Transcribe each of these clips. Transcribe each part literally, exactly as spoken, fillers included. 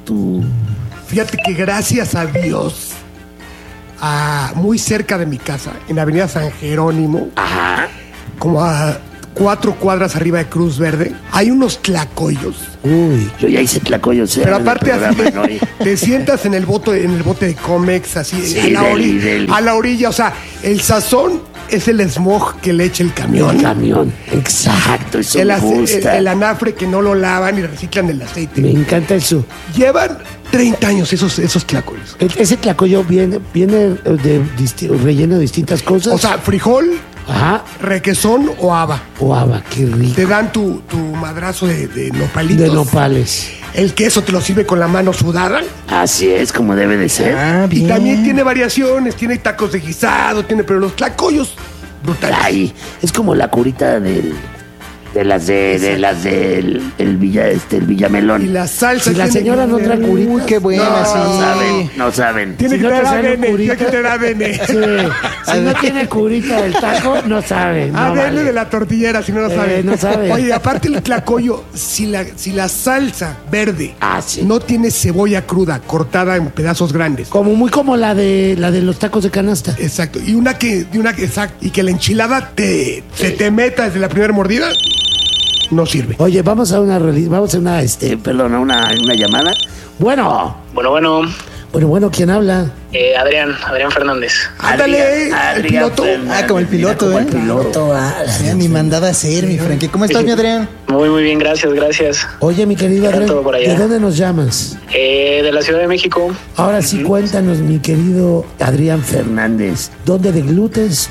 tu...? Fíjate que gracias a Dios, a, muy cerca de mi casa, en la avenida San Jerónimo, Ajá. como a cuatro cuadras arriba de Cruz Verde, hay unos tlacoyos. Uy, yo ya hice tlacoyos. ¿eh? Pero aparte así, programa, ¿no? te sientas en el bote, en el bote de Comex, así, Sí, a, la deli, ori- deli. a la orilla, o sea, el sazón es el smog que le echa el camión. El camión, exacto, eso El, me ace- el, gusta. el anafre que no lo lavan y reciclan el aceite. Me encanta eso. Llevan treinta años esos, esos tlacoyos. E- Ese tlacoyo viene, viene de disti- relleno de distintas cosas. O sea, frijol, Ajá. requesón o haba. O haba, qué rico. Te dan tu, tu madrazo de, de nopalitos. De nopales. El queso te lo sirve con la mano sudada. Así es como debe de ser. Ah, Y bien. también tiene variaciones, tiene tacos de guisado, tiene, pero los tlacoyos, brutales. Ay, es como la curita del, de las de, de las del el Villa, este, el Villamelón. Y la salsa. Si la tiene- señora no trae curita. Uy, qué buena, No, sí. No saben, no saben. Tiene Si que no te tener sale A D N, curita- tiene que tener A D N. Sí. Si no tiene curita del taco, no sabe. No A D N vale. de la tortillera, si no lo Eh, sabe. no sabe. Oye, aparte el tlacoyo, si la, si la salsa verde Ah, sí. no tiene cebolla cruda cortada en pedazos grandes. Como muy como la de la de los tacos de canasta. Exacto. Y una que, y una que, exacto, y que la enchilada te, se te meta desde la primera mordida, no sirve. Oye, vamos a una reli- vamos a una este, perdón, a una, una llamada. Bueno, Bueno, bueno, bueno, bueno, ¿quién habla? eh, Adrián, Adrián Fernández. Ándale, el Adrián piloto. Fernández. Ah, como el piloto, Mira, como ¿eh? el piloto, ah. Ya ni mandada a hacer, mi Frankie. ¿Cómo estás, mi Adrián? Muy, muy bien, gracias, gracias. Oye, mi querido ¿Qué tal Adrián, todo por allá? ¿de dónde nos llamas? Eh, de la Ciudad de México. Ahora sí, cuéntanos, mi querido Adrián Fernández, ¿dónde deglutes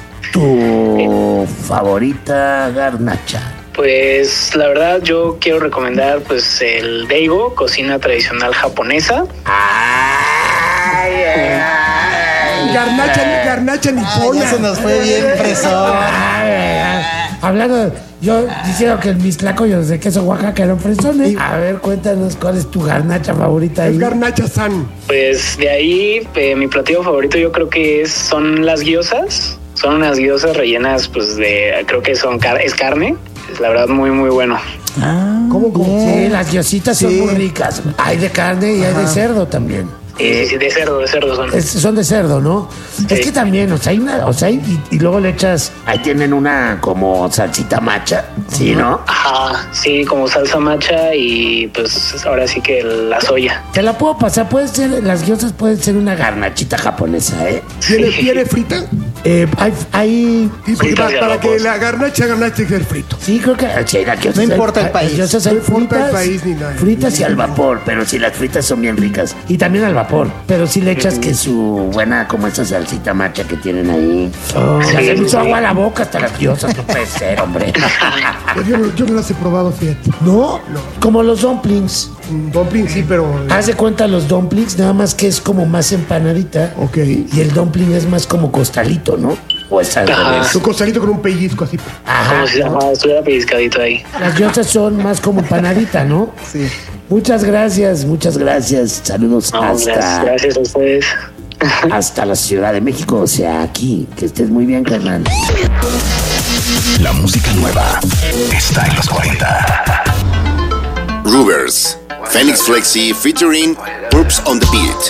tu favorita garnacha? Pues la verdad yo quiero recomendar pues el Daigo, cocina tradicional japonesa. Ay, ay, ay. Garnacha, garnacha Ah, nipona. ya se nos fue bien fresón. Ay, ay, ay. Hablando, de- yo diciendo que mis tlacoyos de queso Oaxaca eran fresones. A ver, cuéntanos cuál es tu garnacha favorita ahí. Es garnacha san. Pues de ahí eh, mi platillo favorito yo creo que es, son las gyozas. Son unas gyozas rellenas pues de, creo que son car- es carne. Es la verdad muy muy bueno. Ah, ¿Cómo, cómo? bien. Sí, las diositas son Sí. muy ricas. Hay de carne y hay de cerdo también. Sí, sí, sí, de cerdo, de cerdo son. Es- son de cerdo, ¿no? Es que también, o sea, hay una, o sea, y, y luego le echas. Ahí tienen una como salsita macha, ¿sí, no? Ajá, sí, como salsa macha y pues ahora sí que la soya. Te la puedo pasar, puede ser, las gyozas pueden ser una garnachita japonesa, ¿eh? ¿Tiene, ¿Tiene frita? Eh, hay, hay, Sí, porque Fritas para, y para al que vapor. la garnacha, garnacha tiene que ser frito. sí, creo que sí, las gyozas No hay- importa el hay- país. Las gyozas hay No importa el fritas, país ni nada. fritas y al vapor, pero si las fritas son bien ricas. Y también al vapor, pero si le echas que su buena, como esa salsita macha que tienen ahí. Oh, Sí, se me hizo sí. agua a la boca hasta las gyozas, no puede ser, hombre. Pues yo, no- yo no las he probado, fíjate. ¿No? Como los dumplings. Un dumpling sí, pero... Haz de cuenta los dumplings, nada más que es como más empanadita. Ok. Y el dumpling es más como costalito, ¿no? O es al Ajá. revés. Su costalito con un pellizco así. Ajá. Como si ¿no? ajá, estuviera pellizcadito ahí. Las gyozas son más como empanadita, ¿no? Sí. Muchas gracias, muchas gracias. Saludos No, gracias, hasta, gracias a ustedes. hasta la Ciudad de México, o sea, aquí. Que estés muy bien, carnal. La música nueva está en los cuarenta. Rubers, Phoenix Flexi featuring Purps on the Beat.